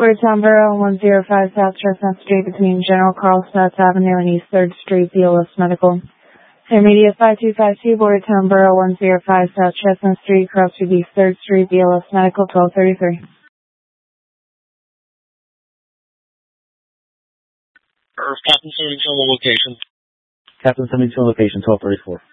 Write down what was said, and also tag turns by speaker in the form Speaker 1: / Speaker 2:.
Speaker 1: Bordertown Borough, 105 South Chestnut Street between General Carlstadt Avenue and East 3rd Street, BLS Medical. Intermediate 5252, Bordertown Borough, 105 South Chestnut Street, Cross Street, East 3rd Street, BLS Medical, 1233.
Speaker 2: Captain 72 on the location.
Speaker 3: Captain 72 on location, 1234.